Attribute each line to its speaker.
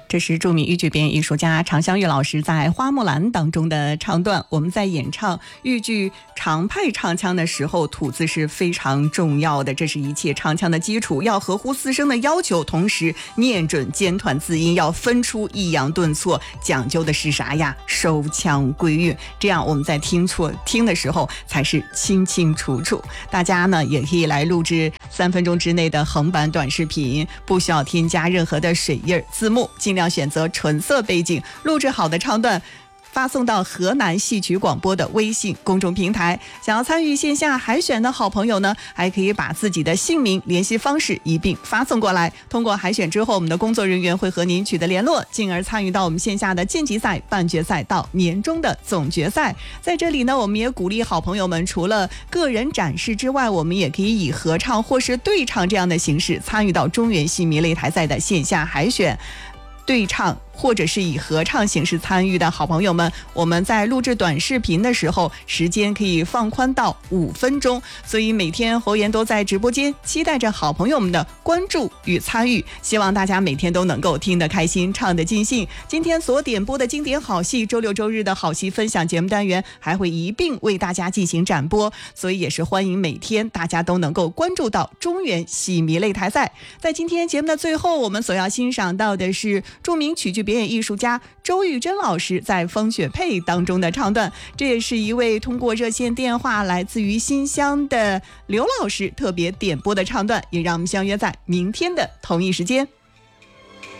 Speaker 1: 这是著名豫剧表演艺术家常香玉老师在《花木兰》当中的唱段。我们在演唱豫剧常派唱腔的时候，吐字是非常重要的，这是一切唱腔的基础，要合乎四声的要求，同时念准尖团字音，要分出抑扬顿挫，讲究的是啥呀？收腔归韵，这样我们在听的时候才是清清楚楚。大家呢也可以来录制3分钟之内的横版短视频，不需要添加任何的水印字幕，尽量选择纯色背景，录制好的唱段发送到河南戏曲广播的微信公众平台。想要参与线下海选的好朋友呢，还可以把自己的姓名、联系方式一并发送过来。通过海选之后，我们的工作人员会和您取得联络，进而参与到我们线下的晋级赛、半决赛到年终的总决赛。在这里呢，我们也鼓励好朋友们，除了个人展示之外，我们也可以以合唱或是对唱这样的形式参与到中原戏迷擂台赛的线下海选。对唱或者是以合唱形式参与的好朋友们，我们在录制短视频的时候，时间可以放宽到5分钟，所以每天侯岩都在直播间期待着好朋友们的关注与参与，希望大家每天都能够听得开心，唱得尽兴。今天所点播的经典好戏，周六周日的好戏分享节目单元还会一并为大家进行展播，所以也是欢迎每天大家都能够关注到中原戏迷擂台赛。在今天节目的最后，我们所要欣赏到的是著名曲剧表演艺术家周玉珍老师在《风雪配》当中的唱段，这也是一位通过热线电话来自于新乡的刘老师特别点播的唱段，也让我们相约在明天的同一时间。